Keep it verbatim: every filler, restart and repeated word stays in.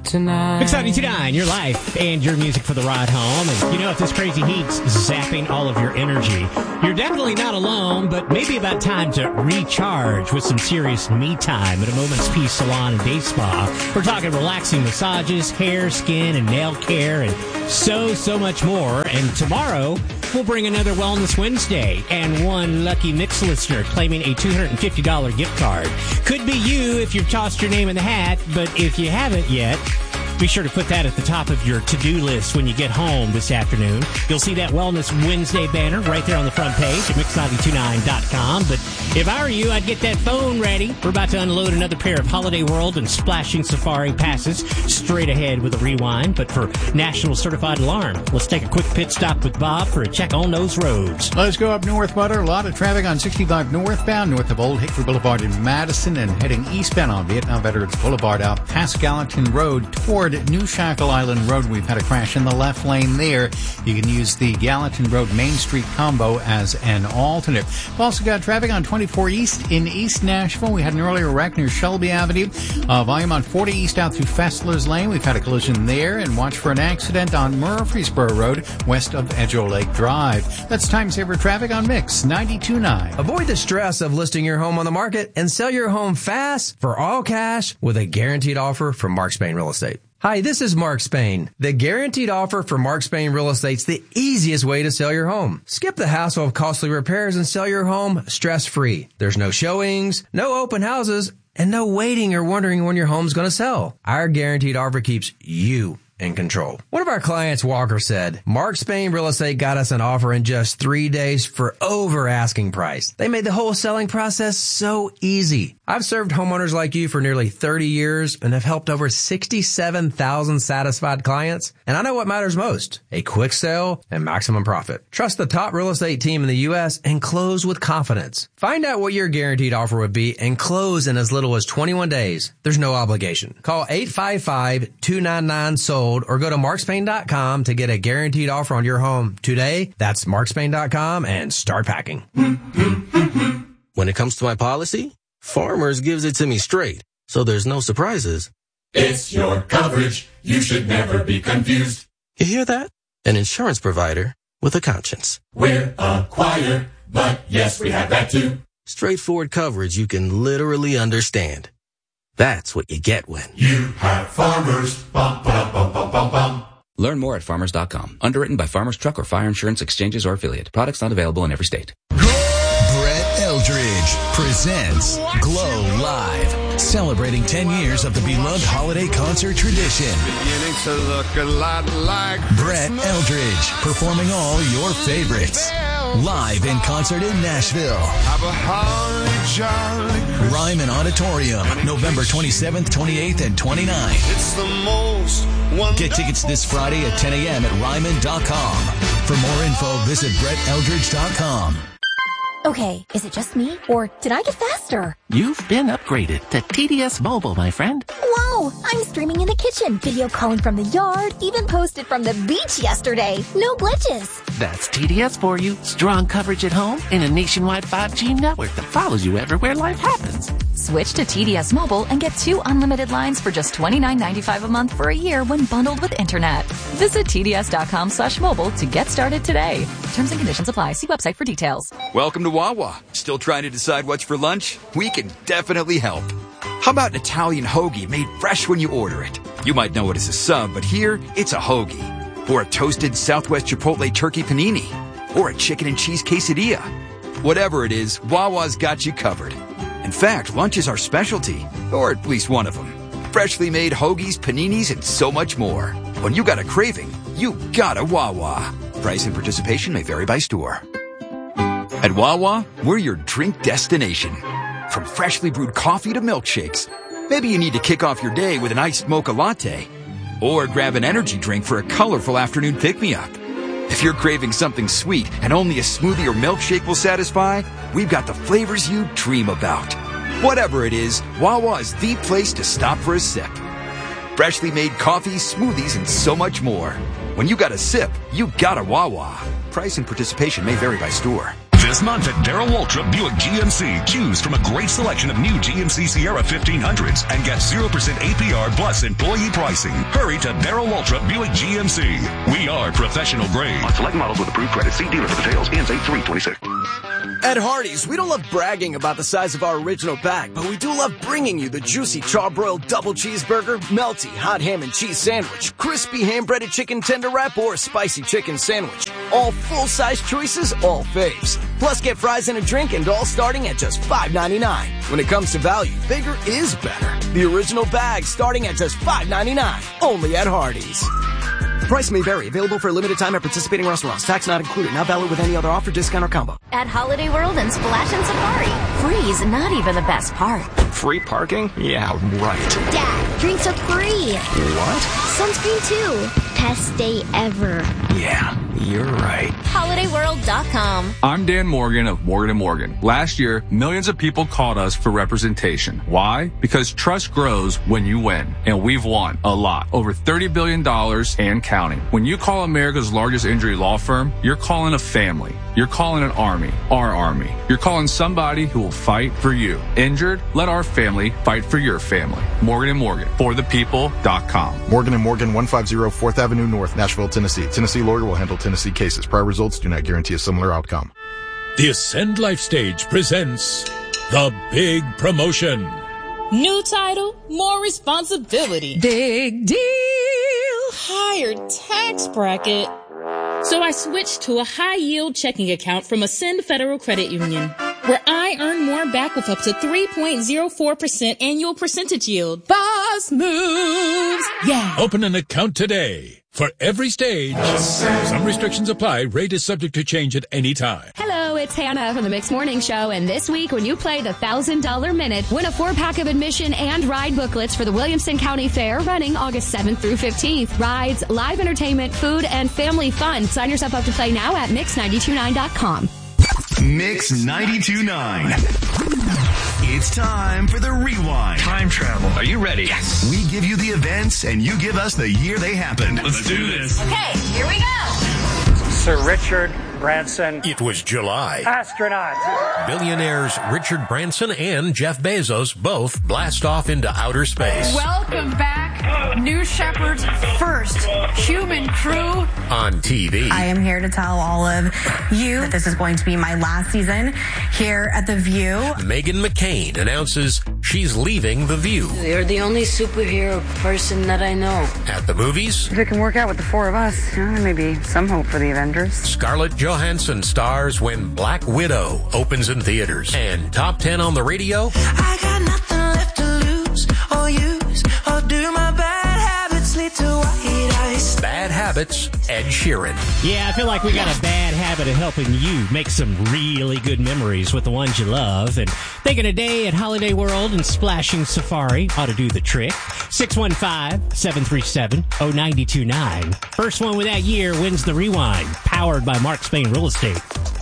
tonight. Mix ninety-two point nine, your life and your music for the ride home. And you know, if this crazy heat's zapping all of your energy, you're definitely not alone, but maybe about time to recharge with some serious me time at a Moment's Peace Salon and Day Spa. We're talking relaxing massages, hair, skin, and nail care, and so, so much more. And tomorrow, we'll bring another Wellness Wednesday and one lucky Mix listener claiming a two hundred fifty dollars gift card. Could be you if you've tossed your name in the hat, but if you haven't yet, be sure to put that at the top of your to-do list when you get home this afternoon. You'll see that Wellness Wednesday banner right there on the front page at mix nine two nine dot com. But if I were you, I'd get that phone ready. We're about to unload another pair of Holiday World and Splashing Safari passes straight ahead with a rewind. But for National Certified Alarm, let's take a quick pit stop with Bob for a check on those roads. Let's go up north, Butter. A lot of traffic on sixty-five northbound, north of Old Hickory Boulevard in Madison, and heading eastbound on Vietnam Veterans Boulevard out past Gallatin Road toward New Shackle Island Road. We've had a crash in the left lane there. You can use the Gallatin Road Main Street combo as an alternate. We've also got traffic on twenty-four East in East Nashville. We had an earlier wreck near Shelby Avenue. Uh, volume on forty East out through Fessler's Lane. We've had a collision there. And watch for an accident on Murfreesboro Road west of Edgeo Lake Drive. That's time saver traffic on Mix ninety-two point nine. Avoid the stress of listing your home on the market and sell your home fast for all cash with a guaranteed offer from Mark Spain Real Estate. Hi, this is Mark Spain. The guaranteed offer from Mark Spain Real Estate's the easiest way to sell your home. Skip the hassle of costly repairs and sell your home stress-free. There's no showings, no open houses, and no waiting or wondering when your home's going to sell. Our guaranteed offer keeps you in control. One of our clients, Walker, said, Mark Spain Real Estate got us an offer in just three days for over asking price. They made the whole selling process so easy. I've served homeowners like you for nearly thirty years and have helped over sixty-seven thousand satisfied clients. And I know what matters most, a quick sale and maximum profit. Trust the top real estate team in the U S and close with confidence. Find out what your guaranteed offer would be and close in as little as twenty-one days. There's no obligation. Call eight five five, two nine nine, sold or go to mark spain dot com to get a guaranteed offer on your home today. That's mark spain dot com and start packing. When it comes to my policy, Farmers gives it to me straight, so there's no surprises. It's your coverage. You should never be confused. You hear that? An insurance provider with a conscience. We're a choir, but yes, we have that too. Straightforward coverage you can literally understand. That's what you get when you have Farmers. Bum, bum, bum, bum, bum, bum. Learn more at farmers dot com. Underwritten by Farmers Truck or Fire Insurance Exchanges or Affiliate. Products not available in every state. Brett Eldridge presents Glow Live, celebrating ten years of the beloved holiday concert tradition. Beginning to look a lot like Brett Eldridge, performing all your favorites. Live in concert in Nashville. Have a holly jolly Ryman Auditorium, November twenty-seventh, twenty-eighth, and twenty-ninth. It's the most wonderful. Get tickets this Friday at ten a.m. at ryman dot com. For more info, visit brett eldridge dot com. Okay, is it just me, or did I get faster? You've been upgraded to T D S Mobile, my friend. Whoa, I'm streaming in the kitchen, video calling from the yard, even posted from the beach yesterday. No glitches. That's T D S for you. Strong coverage at home and a nationwide five G network that follows you everywhere life happens. Switch to T D S Mobile and get two unlimited lines for just twenty-nine ninety-five a month for a year when bundled with internet. Visit T D S dot com slash mobile to get started today. Terms and conditions apply. See website for details. Welcome to Wawa. Still trying to decide what's for lunch? We can definitely help. How about an Italian hoagie made fresh when you order it? You might know it as a sub, but here, it's a hoagie. Or a toasted Southwest Chipotle turkey panini. Or a chicken and cheese quesadilla. Whatever it is, Wawa's got you covered. In fact, lunch is our specialty, or at least one of them. Freshly made hoagies, paninis, and so much more. When you got a craving, you got a Wawa. Price and participation may vary by store. At Wawa, we're your drink destination. From freshly brewed coffee to milkshakes. Maybe you need to kick off your day with an iced mocha latte. Or grab an energy drink for a colorful afternoon pick-me-up. If you're craving something sweet and only a smoothie or milkshake will satisfy, we've got the flavors you dream about. Whatever it is, Wawa is the place to stop for a sip. Freshly made coffee, smoothies, and so much more. When you got a sip, you got a Wawa. Price and participation may vary by store. This month at Darrell Waltrip Buick G M C, choose from a great selection of new G M C Sierra fifteen hundreds and get zero percent A P R plus employee pricing. Hurry to Darrell Waltrip Buick G M C. We are professional grade. On select models with approved credit. See dealer for details. Ends eight three twenty-six. At Hardee's, we don't love bragging about the size of our original bag, but we do love bringing you the juicy charbroiled double cheeseburger, melty hot ham and cheese sandwich, crispy ham-breaded chicken tender wrap, or spicy chicken sandwich. All full-size choices, all faves. Plus, get fries and a drink, and all starting at just five ninety-nine. When it comes to value, bigger is better. The original bag starting at just five ninety-nine. Only at Hardee's. Price may vary. Available for a limited time at participating restaurants. Tax not included. Not valid with any other offer, discount, or combo. At Holiday World and Splash and Safari, free's not even the best part. Free parking? Yeah, right. Dad, drinks are free. What? Sunscreen too. Best day ever. Yeah, you're right. holiday world dot com. I'm Dan Morgan of Morgan and Morgan. Last year, millions of people called us for representation. Why? Because trust grows when you win. And we've won a lot. Over thirty billion dollars and counting. When you call America's largest injury law firm, you're calling a family. You're calling an army. Our army. You're calling somebody who will fight for you. Injured? Let our family fight for your family. Morgan and Morgan. For the people dot com. Morgan and Morgan, one fifty fourth Avenue North, Nashville, Tennessee. Tennessee lawyer will handle Tennessee cases. Prior results do not guarantee a similar outcome. The Ascend Life Stage presents The Big Promotion. New title, more responsibility. Big deal. Higher tax bracket. So I switched to a high-yield checking account from Ascend Federal Credit Union, where I earn more back with up to three point zero four percent annual percentage yield. Boss moves! Yeah! Open an account today. For every stage, some restrictions apply. Rate is subject to change at any time. Hello, it's Hannah from the Mixed Morning Show, and this week when you play the one thousand dollars Minute, win a four-pack of admission and ride booklets for the Williamson County Fair running August seventh through fifteenth. Rides, live entertainment, food, and family fun. Sign yourself up to play now at mix nine two nine dot com. Mix ninety-two point nine. It's time for the Rewind. Time travel. Are you ready? Yes. We give you the events, and you give us the year they happened. Let's do this. Okay, here we go. Sir Richard Branson. It was July. Astronaut. Billionaires Richard Branson and Jeff Bezos both blast off into outer space. Welcome back, New Shepard's first human crew on T V. I am here to tell all of you that this is going to be my last season here at The View. Meghan McCain announces she's leaving The View. You're the only superhero person that I know. At the movies, If it can work out with the four of us, you know, there may be some hope for the Avengers. Scarlett Johansson stars when Black Widow opens in theaters. And top ten on the radio, I got nothing left to lose or use or do. My bad habits lead to white ice. Bad Habits, Ed Sheeran. Yeah, I feel like we got a bad habit of helping you make some really good memories with the ones you love. And thinking a day at Holiday World and Splashing Safari ought to do the trick. six one five, seven three seven, oh nine two nine. First one with that year wins the Rewind, powered by Mark Spain Real Estate.